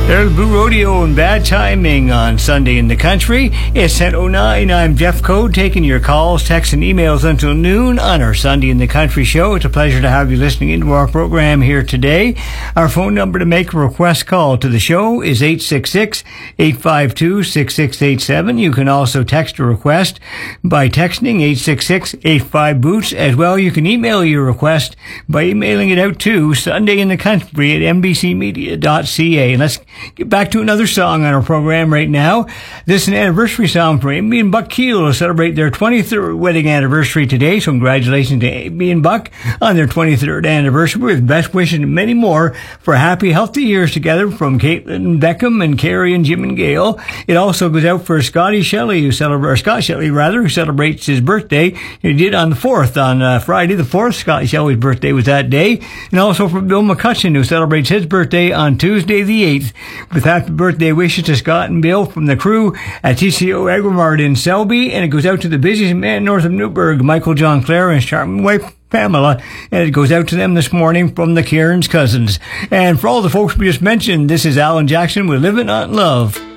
There's Blue Rodeo and Bad Timing on Sunday in the Country. It's 10:09. I'm Jeff Code, taking your calls, texts, and emails until noon on our Sunday in the Country show. It's a pleasure to have you listening into our program here today. Our phone number to make a request call to the show is 866-852-6687. You can also text a request by texting 866-85-BOOTS. As well, you can email your request by emailing it out to sundayinthecountry@mbcmedia.ca. And let's get back to another song on our program right now. This is an anniversary song for Amy and Buck Keel to celebrate their 23rd wedding anniversary today. So congratulations to Amy and Buck on their 23rd anniversary, with best wishes and many more for happy, healthy years together from Caitlin Beckham and Carrie and Jim and Gail. It also goes out for Scott Shelley, who celebrates his birthday. He did on the 4th, on Friday the 4th. Scott Shelley's birthday was that day. And also for Bill McCutcheon, who celebrates his birthday on Tuesday the 8th. With happy birthday wishes to Scott and Bill from the crew at TCO Agromart in Selby. And it goes out to the busiest man north of Newburgh, Michael John Clare, and his charming wife Pamela. And it goes out to them this morning from the Cairns Cousins. And for all the folks we just mentioned, this is Alan Jackson with Living on Love.